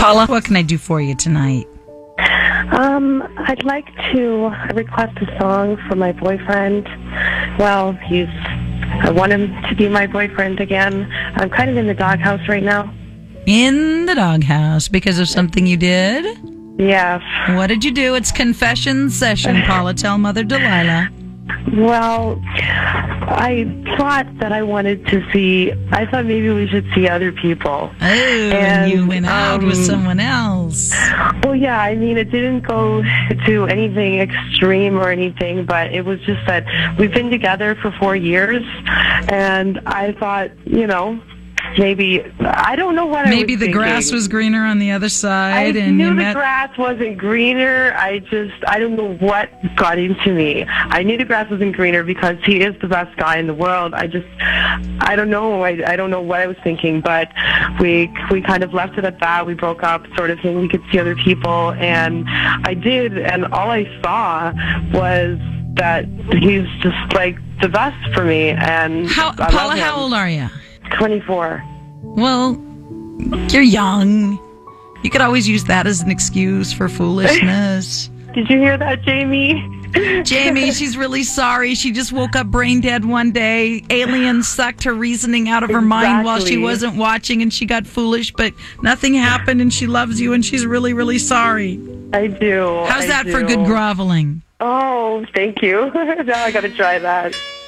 Paula, what can I do for you tonight? I'd like to request a song for my boyfriend. Well, I want him to be my boyfriend again. I'm kind of in the doghouse right now. In the doghouse because of something you did? Yes. What did you do? It's confession session, Paula. Tell Mother Delilah. Well, I thought maybe we should see other people. Oh, and you went out with someone else. Well, yeah, I mean, it didn't go to anything extreme or anything, but it was just that we've been together for 4 years, and I thought, maybe, I don't know what maybe the grass was greener on the other side. I knew the grass wasn't greener. I don't know what got into me. I knew the grass wasn't greener because he is the best guy in the world. I don't know. I don't know what I was thinking, but we kind of left it at that. We broke up sort of thing. We could see other people, and I did, and all I saw was that he's just like the best for me. And Paula, how old are you? 24. Well, you're young. You could always use that as an excuse for foolishness. Did you hear that, Jamie? Jamie, she's really sorry. She just woke up brain dead one day. Aliens sucked her reasoning out of her mind while she wasn't watching, and she got foolish, but nothing happened, and she loves you, and she's really, really sorry. I do. How's that for good groveling? Oh, thank you. Now I got to try that.